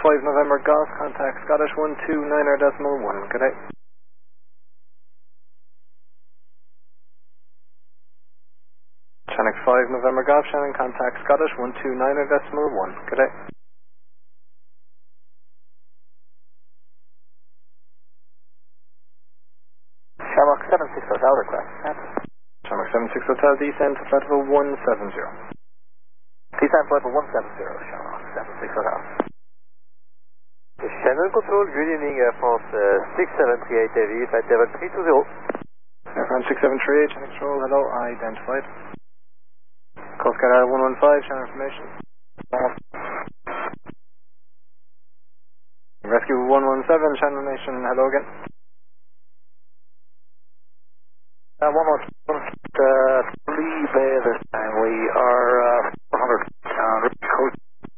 5 November Golf, contact Scottish 129.1. Good day. Channel 5 November Golf, Shannon, contact Scottish 129.1. Good day. Shamrock 76 Hotel request. Shamrock 76 Hotel, descend to flight level 170. Descend flight level 170, Shamrock 76 Hotel. Shannon Control, good evening, Air France 6738 AV, flight level 320. Air France 6738, Channel Control, hello, identified. Coast Guard 115, Shannon information. Rescue 117, Shannon Nation, hello again. 117, Lee Bay this time. We are 400 coast.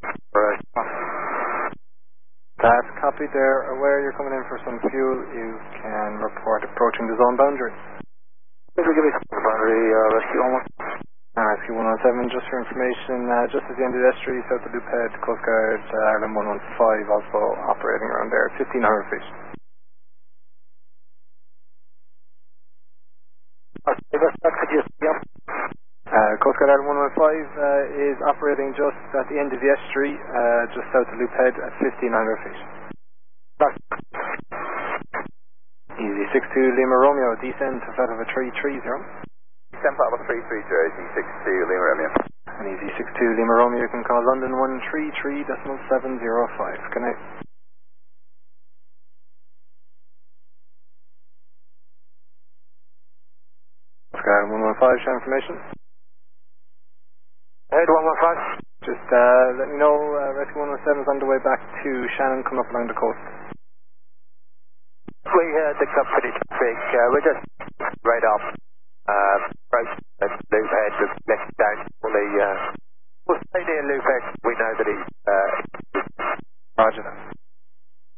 That's copied there. Aware you're coming in for some fuel, you can report approaching the zone boundary. Give me boundary, rescue 117. Rescue 117, just for information, just at the end of the estuary, south of Loophead, Coast Guard Ireland 115, also operating around there, 1500 feet. Coast Guard Ireland 115 is operating just at the end of the estuary, just south of Loophead at 1500 feet. Easy 62 Lima Romeo, descend to flight of a 330. Descend flight of a 330, Easy 62 Lima Romeo. And Easy 62 Lima Romeo, you can call London 133.705. Connect. Coast Guard 115, share information. Head 115. Just let me know, Rescue 117 is on the way back to Shannon, come up along the coast. We had the company traffic, we're just right off.